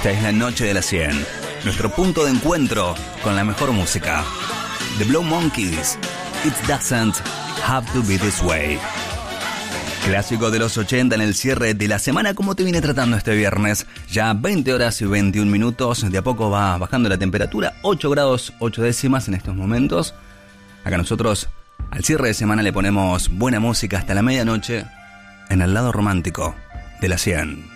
Esta es la noche de la 100, nuestro punto de encuentro con la mejor música. The Blow Monkeys, It Doesn't Have to Be This Way. Clásico de los 80 en el cierre de la semana. ¿Cómo te viene tratando este viernes? Ya 20 horas y 21 minutos. De a poco va bajando la temperatura. 8 grados 8 décimas en estos momentos. Acá nosotros al cierre de semana le ponemos buena música hasta la medianoche en el lado romántico de la 100.